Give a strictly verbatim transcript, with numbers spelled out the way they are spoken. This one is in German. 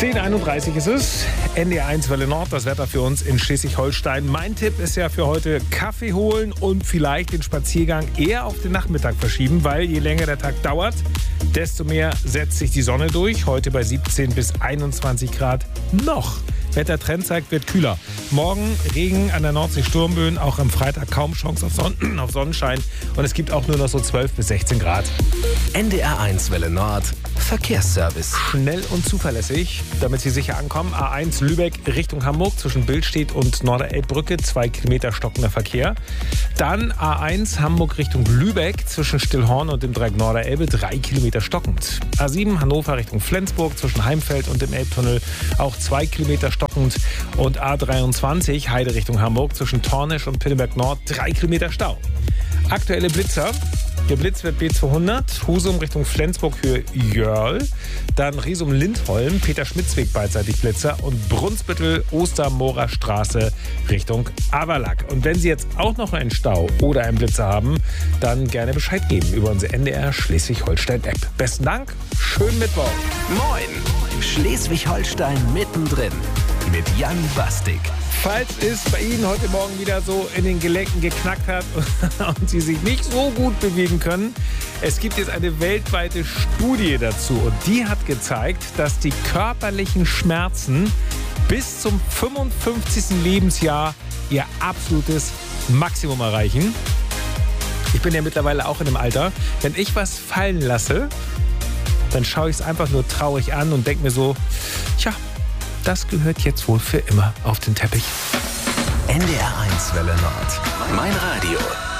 zehn Uhr einunddreißig ist es. N D R eins Welle Nord, das Wetter für uns in Schleswig-Holstein. Mein Tipp ist ja für heute Kaffee holen und vielleicht den Spaziergang eher auf den Nachmittag verschieben, weil je länger der Tag dauert, desto mehr setzt sich die Sonne durch. Heute bei siebzehn bis einundzwanzig Grad noch. Wettertrend zeigt, wird kühler. Morgen Regen an der Nordsee, Sturmböen, auch am Freitag kaum Chance auf, Son- auf Sonnenschein. Und es gibt auch nur noch so zwölf bis sechzehn Grad. N D R eins Welle Nord, Verkehrsservice. Schnell und zuverlässig, damit Sie sicher ankommen. A eins Lübeck Richtung Hamburg zwischen Billstedt und Norderelbbrücke, zwei Kilometer stockender Verkehr. Dann A eins Hamburg Richtung Lübeck zwischen Stillhorn und dem Dreieck Norderelbe, drei Kilometer stockend. A sieben Hannover Richtung Flensburg zwischen Heimfeld und dem Elbtunnel, auch zwei Kilometer stockend. Und A dreiundzwanzig Heide Richtung Hamburg zwischen Tornisch und Pinneberg Nord, drei Kilometer Stau. Aktuelle Blitzer. Der Blitz wird B zweihundert, Husum Richtung Flensburg Höhe Jörl, dann Riesum-Lindholm, Peter-Schmitz-Weg beidseitig Blitzer und Brunsbüttel Ostermoorer Straße Richtung Averlack. Und wenn Sie jetzt auch noch einen Stau oder einen Blitzer haben, dann gerne Bescheid geben über unsere N D R Schleswig-Holstein-App. Besten Dank, schönen Mittwoch. Moin, Schleswig-Holstein mittendrin mit Jan Bastik. Falls es bei Ihnen heute Morgen wieder so in den Gelenken geknackt hat und Sie sich nicht so gut bewegen können, es gibt jetzt eine weltweite Studie dazu und die hat gezeigt, dass die körperlichen Schmerzen bis zum fünfundfünfzigsten Lebensjahr ihr absolutes Maximum erreichen. Ich bin ja mittlerweile auch in dem Alter. Wenn ich was fallen lasse, dann schaue ich es einfach nur traurig an und denke mir so, tja, das gehört jetzt wohl für immer auf den Teppich. N D R eins Welle Nord. Mein Radio.